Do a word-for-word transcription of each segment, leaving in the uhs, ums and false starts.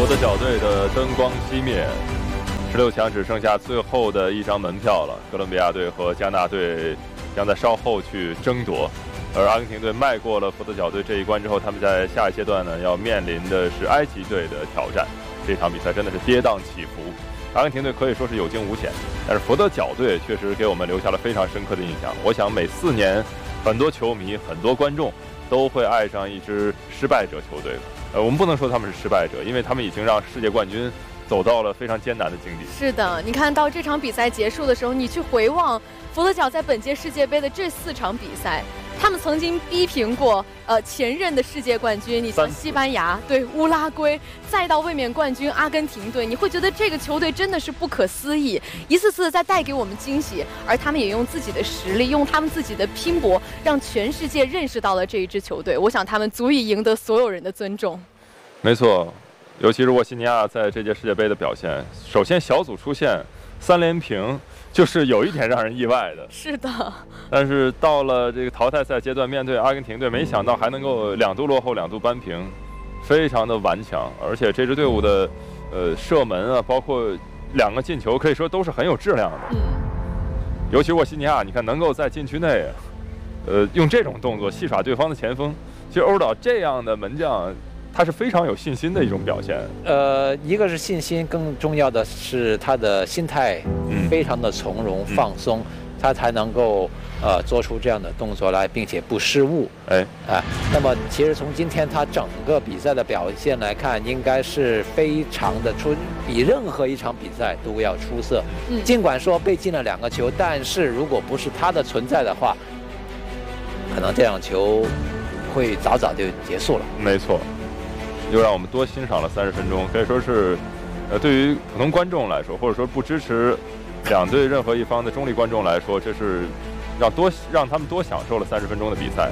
佛得角队的灯光熄灭，十六强只剩下最后的一张门票了。哥伦比亚队和加纳队将在稍后去争夺，而阿根廷队迈过了佛得角队这一关之后，他们在下一阶段呢要面临的是埃及队的挑战。这场比赛真的是跌宕起伏，阿根廷队可以说是有惊无险，但是佛得角队确实给我们留下了非常深刻的印象。我想每四年，很多球迷、很多观众都会爱上一支失败者球队。呃，我们不能说他们是失败者，因为他们已经让世界冠军走到了非常艰难的境地。 是的，你看到这场比赛结束的时候，你去回望佛得角在本届世界杯的这四场比赛，他们曾经逼平过呃前任的世界冠军，你像西班牙对乌拉圭，再到卫冕冠军阿根廷队，你会觉得这个球队真的是不可思议，一次次在带给我们惊喜，而他们也用自己的实力，用他们自己的拼搏，让全世界认识到了这一支球队。我想他们足以赢得所有人的尊重。 没错，尤其是沃西尼亚在这届世界杯的表现，首先小组出线三连平，就是有一点让人意外的。 是的， 但是到了这个淘汰赛阶段，面对阿根廷队，没想到还能够两度落后，两度扳平，非常的顽强。而且这支队伍的呃射门啊，包括两个进球，可以说都是很有质量的。 嗯， 尤其沃西尼亚，你看能够在禁区内，呃，用这种动作戏耍对方的前锋，其实欧导这样的门将，他是非常有信心的一种表现。 呃，一个是信心，更重要的是他的心态非常的从容、嗯、放松，他才能够呃做出这样的动作来，并且不失误。 哎， 啊、呃，那么其实从今天他整个比赛的表现来看，应该是非常的出，比任何一场比赛都要出色。嗯，尽管说被进了两个球，但是如果不是他的存在的话，可能这场球会早早就结束了。 没错。又让我们多欣赏了三十分钟，可以说是，呃，对于普通观众来说，或者说不支持两队任何一方的中立观众来说，这是让多让他们多享受了三十分钟的比赛。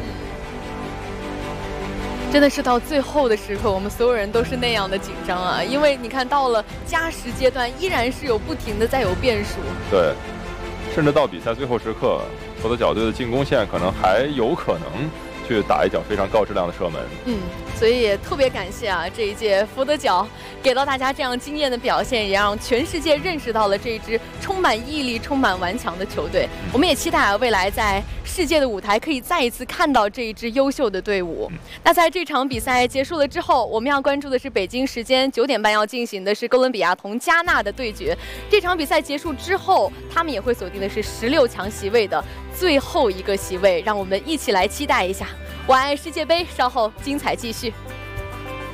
真的是到最后的时刻，我们所有人都是那样的紧张啊！因为你看到了加时阶段，依然是有不停的在有变数。 对，甚至到比赛最后时刻，佛得角队的进攻线可能还有可能去打一脚非常高质量的射门。 嗯，所以也特别感谢啊，这一届佛得角给到大家这样惊艳的表现，也让全世界认识到了这一支充满毅力、充满顽强的球队。我们也期待啊，未来在世界的舞台可以再一次看到这一支优秀的队伍。那在这场比赛结束了之后，我们要关注的是北京时间九点半要进行的是哥伦比亚同加纳的对决。这场比赛结束之后，他们也会锁定的是十六强席位的最后一个席位，让我们一起来期待一下。我爱世界杯，稍后精彩继续。